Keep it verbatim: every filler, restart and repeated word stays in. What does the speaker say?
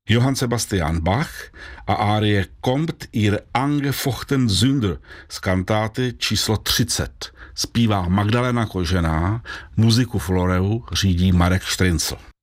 Johann Sebastian Bach a árie Kommt ihr angefochten Sünder z kantáty číslo třicet. Zpívá Magdalena Kožená, muziku Floreu řídí Marek Štryncl.